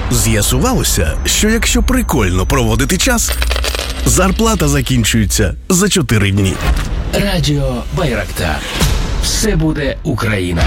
З'ясувалося, що якщо прикольно проводити час, зарплата закінчується за 4 дні. Радіо Байрактар. Все буде Україна.